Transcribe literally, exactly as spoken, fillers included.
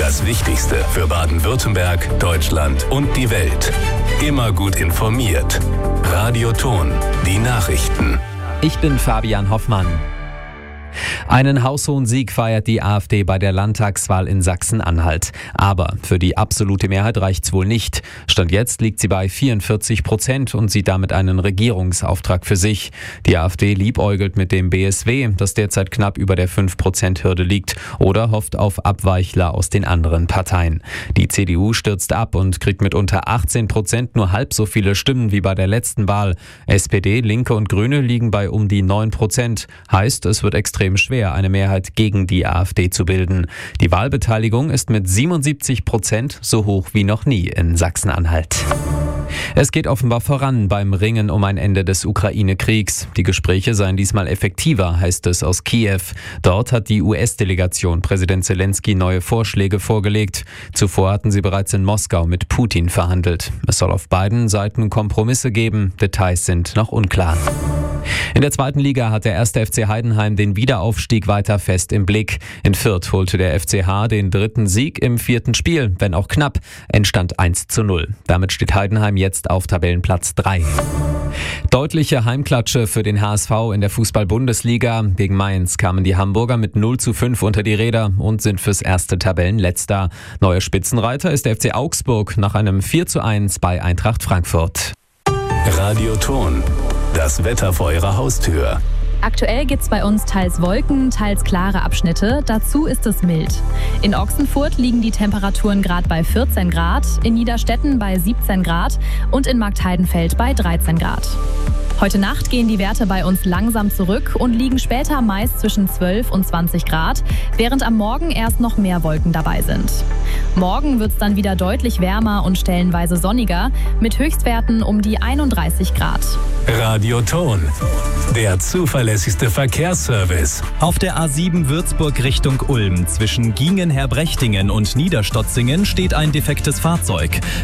Das Wichtigste für Baden-Württemberg, Deutschland und die Welt. Immer gut informiert. Radio Thon, die Nachrichten. Ich bin Fabian Hoffmann. Einen haushohen Sieg feiert die AfD bei der Landtagswahl in Sachsen-Anhalt. Aber für die absolute Mehrheit reicht's wohl nicht. Stand jetzt liegt sie bei vierundvierzig Prozent und sieht damit einen Regierungsauftrag für sich. Die AfD liebäugelt mit dem B S W, das derzeit knapp über der fünf Prozent Hürde liegt, oder hofft auf Abweichler aus den anderen Parteien. Die C D U stürzt ab und kriegt mit unter achtzehn Prozent nur halb so viele Stimmen wie bei der letzten Wahl. S P D, Linke und Grüne liegen bei um die neun Prozent. Heißt, es wird extrem schwer, eine Mehrheit gegen die AfD zu bilden. Die Wahlbeteiligung ist mit siebenundsiebzig Prozent so hoch wie noch nie in Sachsen-Anhalt. Es geht offenbar voran beim Ringen um ein Ende des Ukraine-Kriegs. Die Gespräche seien diesmal effektiver, heißt es aus Kiew. Dort hat die U S-Delegation Präsident Zelensky neue Vorschläge vorgelegt. Zuvor hatten sie bereits in Moskau mit Putin verhandelt. Es soll auf beiden Seiten Kompromisse geben. Details sind noch unklar. In der zweiten Liga hat der erste F C Heidenheim den Wiederaufstieg weiter fest im Blick. In Fürth holte der F C H den dritten Sieg im vierten Spiel, wenn auch knapp. Endstand eins zu null. Damit steht Heidenheim jetzt auf Tabellenplatz drei. Deutliche Heimklatsche für den H S V in der Fußball-Bundesliga. Gegen Mainz kamen die Hamburger mit null zu fünf unter die Räder und sind fürs erste Tabellenletzter. Neuer Spitzenreiter ist der F C Augsburg nach einem vier zu eins bei Eintracht Frankfurt. Radio Thon, das Wetter vor Ihrer Haustür. Aktuell gibt es bei uns teils Wolken, teils klare Abschnitte. Dazu ist es mild. In Ochsenfurt liegen die Temperaturen gerade bei vierzehn Grad, in Niederstetten bei siebzehn Grad und in Marktheidenfeld bei dreizehn Grad. Heute Nacht gehen die Werte bei uns langsam zurück und liegen später meist zwischen zwölf und zwanzig Grad, während am Morgen erst noch mehr Wolken dabei sind. Morgen wird es dann wieder deutlich wärmer und stellenweise sonniger, mit Höchstwerten um die einunddreißig Grad. Radio Thon, der zuverlässigste Verkehrsservice. Auf der A sieben Würzburg Richtung Ulm zwischen Giengen-Herbrechtingen und Niederstotzingen steht ein defektes Fahrzeug.